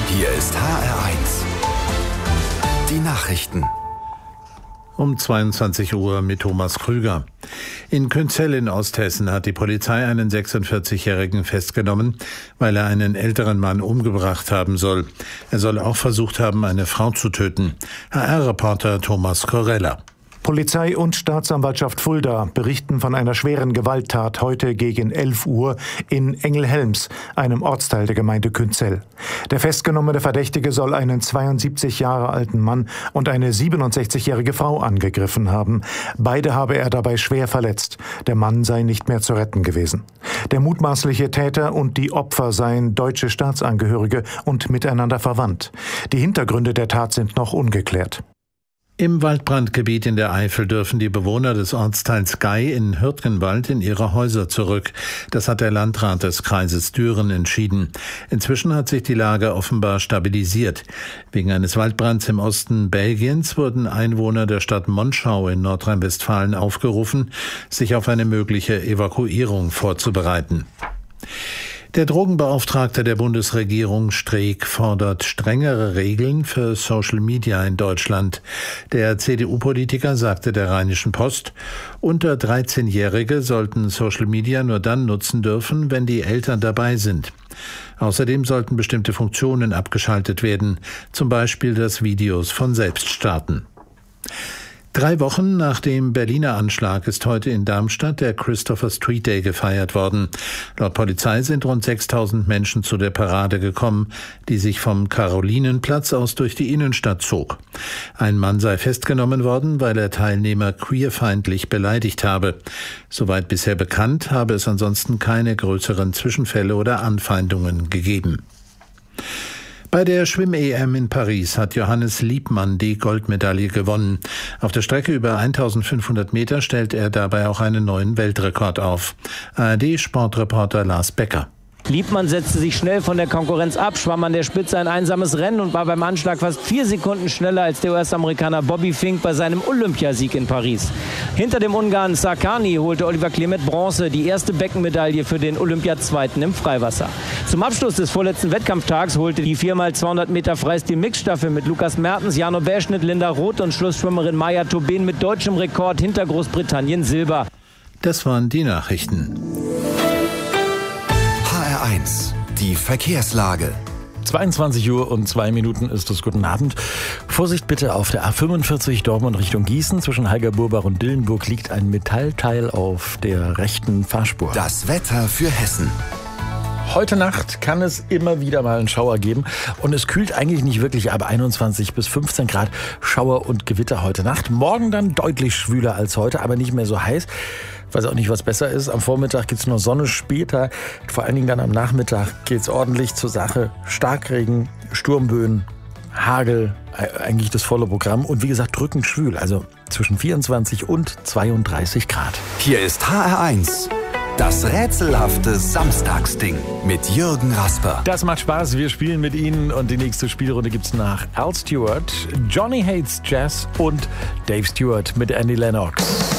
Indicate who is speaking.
Speaker 1: Hier ist HR1. Die Nachrichten.
Speaker 2: Um 22 Uhr mit Thomas Krüger. In Künzell in Osthessen hat die Polizei einen 46-Jährigen festgenommen, weil er einen älteren Mann umgebracht haben soll. Er soll auch versucht haben, eine Frau zu töten. HR-Reporter Thomas Korella.
Speaker 3: Polizei und Staatsanwaltschaft Fulda berichten von einer schweren Gewalttat heute gegen 11 Uhr in Engelhelms, einem Ortsteil der Gemeinde Künzell. Der festgenommene Verdächtige soll einen 72 Jahre alten Mann und eine 67-jährige Frau angegriffen haben. Beide habe er dabei schwer verletzt. Der Mann sei nicht mehr zu retten gewesen. Der mutmaßliche Täter und die Opfer seien deutsche Staatsangehörige und miteinander verwandt. Die Hintergründe der Tat sind noch ungeklärt.
Speaker 2: Im Waldbrandgebiet in der Eifel dürfen die Bewohner des Ortsteils Gey in Hürtgenwald in ihre Häuser zurück. Das hat der Landrat des Kreises Düren entschieden. Inzwischen hat sich die Lage offenbar stabilisiert. Wegen eines Waldbrands im Osten Belgiens wurden Einwohner der Stadt Monschau in Nordrhein-Westfalen aufgerufen, sich auf eine mögliche Evakuierung vorzubereiten. Der Drogenbeauftragte der Bundesregierung Streeck fordert strengere Regeln für Social Media in Deutschland. Der CDU-Politiker sagte der Rheinischen Post, unter 13-Jährige sollten Social Media nur dann nutzen dürfen, wenn die Eltern dabei sind. Außerdem sollten bestimmte Funktionen abgeschaltet werden, zum Beispiel das Videos von selbst starten. 3 Wochen nach dem Berliner Anschlag ist heute in Darmstadt der Christopher Street Day gefeiert worden. Laut Polizei sind rund 6.000 Menschen zu der Parade gekommen, die sich vom Karolinenplatz aus durch die Innenstadt zog. Ein Mann sei festgenommen worden, weil er Teilnehmer queerfeindlich beleidigt habe. Soweit bisher bekannt, habe es ansonsten keine größeren Zwischenfälle oder Anfeindungen gegeben. Bei der Schwimm-EM in Paris hat Johannes Liebmann die Goldmedaille gewonnen. Auf der Strecke über 1500 Meter stellt er dabei auch einen neuen Weltrekord auf. ARD-Sportreporter Lars Becker.
Speaker 4: Liebmann setzte sich schnell von der Konkurrenz ab, schwamm an der Spitze ein einsames Rennen und war beim Anschlag fast 4 Sekunden schneller als der US-Amerikaner Bobby Fink bei seinem Olympiasieg in Paris. Hinter dem Ungarn Sarkany holte Oliver Klemet Bronze, die erste Beckenmedaille für den Olympiazweiten im Freiwasser. Zum Abschluss des vorletzten Wettkampftags holte die 4x200 Meter Freistil-Mixstaffel mit Lukas Mertens, Jano Bärschnitt, Linda Roth und Schlussschwimmerin Maja Tobin mit deutschem Rekord hinter Großbritannien Silber.
Speaker 2: Das waren die Nachrichten.
Speaker 1: HR1, die Verkehrslage.
Speaker 5: 22 Uhr und 2 Minuten ist es. Guten Abend. Vorsicht bitte auf der A45 Dortmund Richtung Gießen. Zwischen Heigerburbach und Dillenburg liegt ein Metallteil auf der rechten Fahrspur.
Speaker 1: Das Wetter für Hessen.
Speaker 5: Heute Nacht kann es immer wieder mal einen Schauer geben und es kühlt eigentlich nicht wirklich ab. 21 bis 15 Grad Schauer und Gewitter heute Nacht. Morgen dann deutlich schwüler als heute, aber nicht mehr so heiß. Ich weiß auch nicht, was besser ist. Am Vormittag gibt es noch Sonne, später, vor allen Dingen dann am Nachmittag geht es ordentlich zur Sache. Starkregen, Sturmböen, Hagel, eigentlich das volle Programm und wie gesagt drückend schwül, also zwischen 24 und 32 Grad.
Speaker 1: Hier ist HR1. Das rätselhafte Samstagsding mit Jürgen Rasper.
Speaker 5: Das macht Spaß, wir spielen mit Ihnen und die nächste Spielrunde gibt's nach Al Stewart, Johnny Hates Jazz und Dave Stewart mit Annie Lennox.